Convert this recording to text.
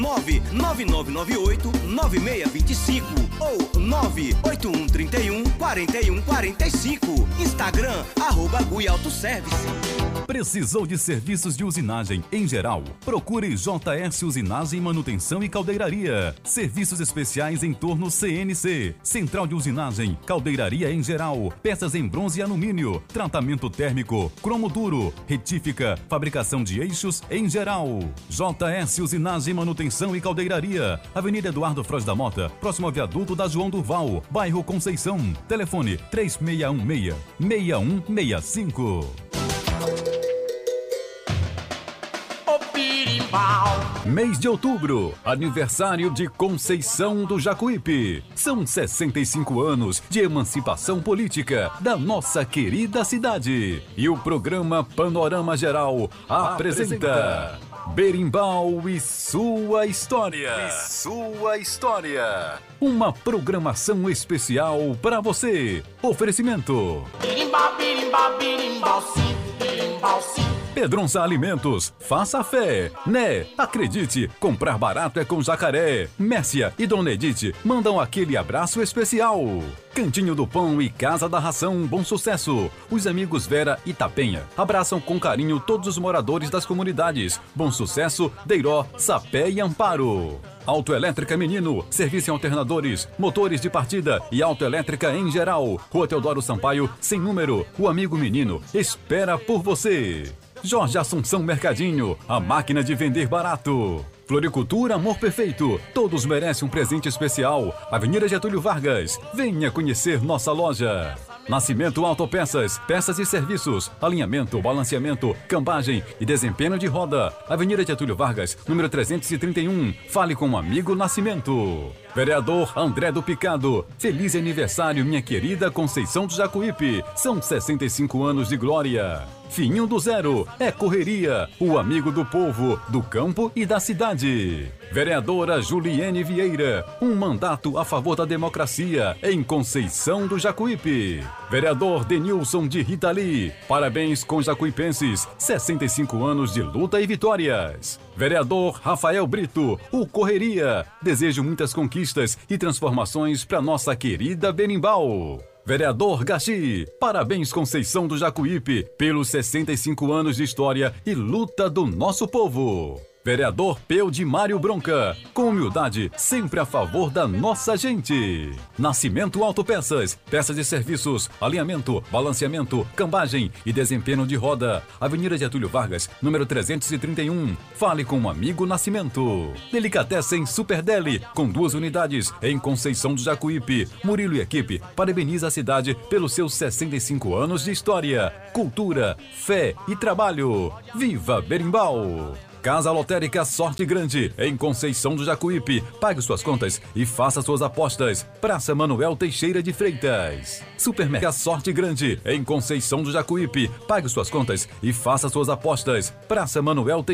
99998-9625 ou 98131-4145. Instagram, @Gui Autoservice. Precisou de serviços de usinagem em geral? Procure JS Usinagem, Manutenção e Caldeiraria. Serviços especiais em torno CNC, Central de Usinagem, Caldeiraria em geral, peças em bronze e alumínio, tratamento térmico, cromo duro, retífica, fabricação de eixos em geral. JS Usinagem, Manutenção e Caldeiraria. Avenida Eduardo Frois da Mota, próximo ao viaduto da João Durval, bairro Conceição. Telefone 3616-6165. Mês de outubro, aniversário de Conceição do Jacuípe. São 65 anos de emancipação política da nossa querida cidade. E o programa Panorama Geral apresenta Berimbau e sua história. Uma programação especial para você. Oferecimento Berimbau, berimbau, berimbau, sim, berimbau, sim. Pedronça Alimentos, faça fé, né? Acredite, comprar barato é com Jacaré. Mércia e Dona Edith mandam aquele abraço especial. Cantinho do Pão e Casa da Ração, Bom Sucesso. Os amigos Vera e Tapenha abraçam com carinho todos os moradores das comunidades Bom Sucesso, Deiró, Sapé e Amparo. Autoelétrica Menino, serviço em alternadores, motores de partida e autoelétrica em geral. Rua Teodoro Sampaio, sem número. O amigo Menino espera por você. Jorge Assunção Mercadinho, a máquina de vender barato. Floricultura Amor Perfeito, todos merecem um presente especial. Avenida Getúlio Vargas, venha conhecer nossa loja. Nascimento Autopeças, peças e serviços, alinhamento, balanceamento, cambagem e desempenho de roda. Avenida Getúlio Vargas, número 331. Fale com o amigo Nascimento. Vereador André do Picado, feliz aniversário, minha querida Conceição do Jacuípe. São 65 anos de glória. Fininho do Zero, é correria, o amigo do povo, do campo e da cidade. Vereadora Juliene Vieira, um mandato a favor da democracia em Conceição do Jacuípe. Vereador Denilson de Ritali, parabéns com jacuipenses, 65 anos de luta e vitórias. Vereador Rafael Brito, o Correria, desejo muitas conquistas e transformações para nossa querida Berimbau. Vereador Gaxi, parabéns Conceição do Jacuípe pelos 65 anos de história e luta do nosso povo. Vereador Peu de Mário Bronca, com humildade, sempre a favor da nossa gente. Nascimento Autopeças, peças e serviços, alinhamento, balanceamento, cambagem e desempenho de roda. Avenida Getúlio Vargas, número 331. Fale com o amigo Nascimento. Delicatessen Super Deli, com 2 unidades em Conceição do Jacuípe. Murilo e equipe parabeniza a cidade pelos seus 65 anos de história, cultura, fé e trabalho. Viva Berimbau! Casa Lotérica Sorte Grande, em Conceição do Jacuípe. Pague suas contas e faça suas apostas. Praça Manuel Teixeira de Freitas. Supermercado Sorte Grande, em Conceição do Jacuípe. Pague suas contas e faça suas apostas. Praça Manuel Teixeira.